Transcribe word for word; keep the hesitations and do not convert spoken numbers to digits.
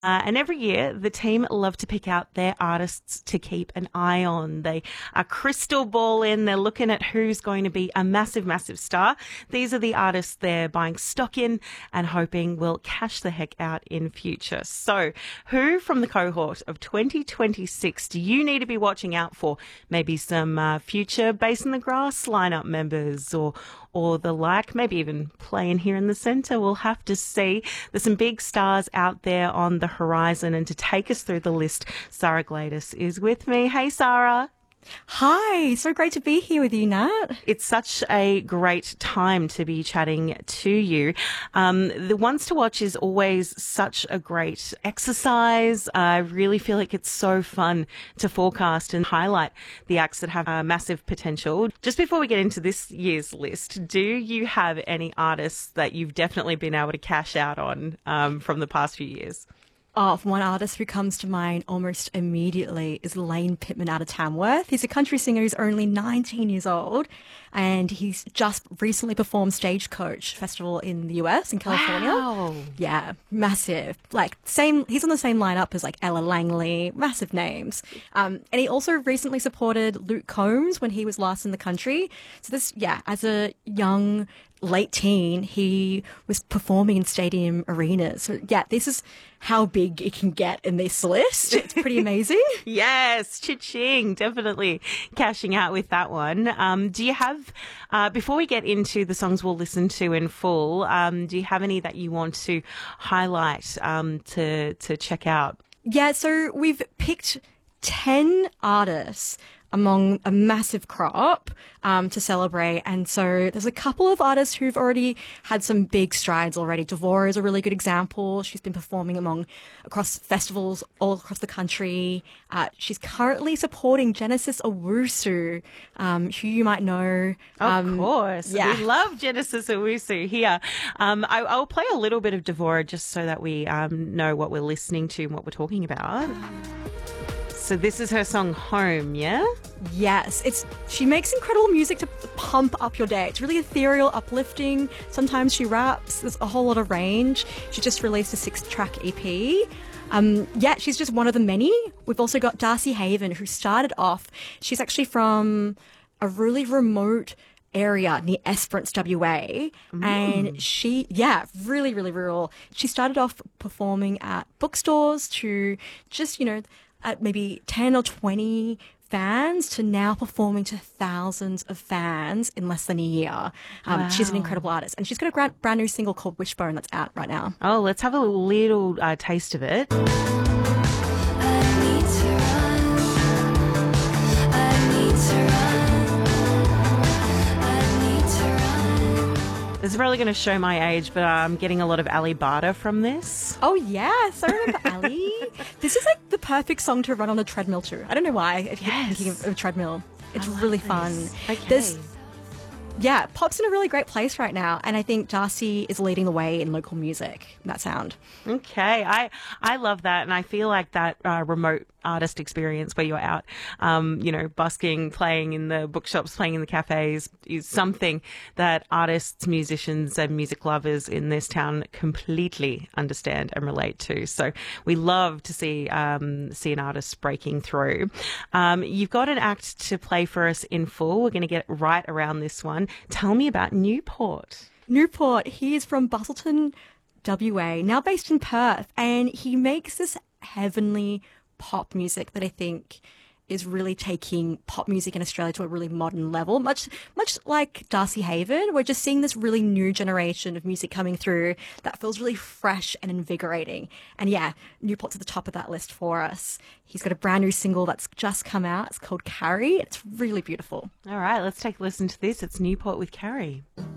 Uh, and every year, the team love to pick out their artists to keep an eye on. They are crystal balling. They're looking at who's going to be a massive, massive star. These are the artists they're buying stock in and hoping will cash the heck out in future. So who from the cohort of twenty twenty-six do you need to be watching out for? Maybe some uh, future Bass in the Grass lineup members or or the like, maybe even playing here in the centre. We'll have to see. There's some big stars out there on the horizon, and to take us through the list, Sarah Gladys is with me. Hey, Sarah. Hi, so great to be here with you, Nat. It's such a great time to be chatting to you. Um, the Ones to Watch is always such a great exercise. I really feel like it's so fun to forecast and highlight the acts that have uh, massive potential. Just before we get into this year's list, do you have any artists that you've definitely been able to cash out on um, from the past few years? Oh, one artist who comes to mind almost immediately is Lane Pittman out of Tamworth. He's a country singer who's only nineteen years old, and he's just recently performed Stagecoach Festival in the U S, in California. Wow. Yeah, massive. Like, same, he's on the same lineup as like Ella Langley, massive names. Um, and he also recently supported Luke Combs when he was last in the country. So this, yeah, as a young late teen, he was performing in stadium arenas. So yeah, this is how big it can get in this list. It's pretty amazing. Yes, cha-ching, definitely cashing out with that one. Um, do you have, uh, before we get into the songs we'll listen to in full, um, do you have any that you want to highlight um, to to check out? Yeah, so we've picked ten artists among a massive crop um, to celebrate. And so there's a couple of artists who've already had some big strides already. Devora is a really good example. She's been performing among across festivals all across the country. Uh, she's currently supporting Genesis Owusu, um, who you might know. Um, of course. Yeah. We love Genesis Owusu here. Um, I, I'll play a little bit of Devora just so that we um, know what we're listening to and what we're talking about. So this is her song Home, yeah? Yes, it's she makes incredible music to pump up your day. It's really ethereal, uplifting. Sometimes she raps. There's a whole lot of range. She just released a six-track E P. Um, yeah, she's just one of the many. We've also got Darcy Haven, who started off. She's actually from a really remote area near Esperance, W A. Mm. And she, yeah, really, really rural. She started off performing at bookstores to just, you know, at maybe ten or twenty fans to now performing to thousands of fans in less than a year. Um, wow. She's an incredible artist. And she's got a brand, brand new single called Wishbone that's out right now. Oh, let's have a little uh, taste of it. This is probably going to show my age, but I'm getting a lot of Ali Bada from this. Oh, yes. I remember Ali. This is like the perfect song to run on a treadmill to. I don't know why, if you're yes. thinking of a treadmill. It's really this. fun. Okay. There's, yeah, pop's in a really great place right now. And I think Darcy is leading the way in local music, that sound. Okay. I, I love that. And I feel like that uh, remote artist experience where you're out, um, you know, busking, playing in the bookshops, playing in the cafes is something that artists, musicians and music lovers in this town completely understand and relate to. So we love to see, um, see an artist breaking through. Um, you've got an act to play for us in full. We're going to get right around this one. Tell me about Newport. Newport, he is from Bustleton, W A, now based in Perth, and he makes this heavenly pop music that I think is really taking pop music in Australia to a really modern level. Much much like Darcy Haven, we're just seeing this really new generation of music coming through that feels really fresh and invigorating. And yeah, Newport's at the top of that list for us. He's got a brand new single that's just come out. It's called Carrie. It's really beautiful. All right, let's take a listen to this. It's Newport with Carrie.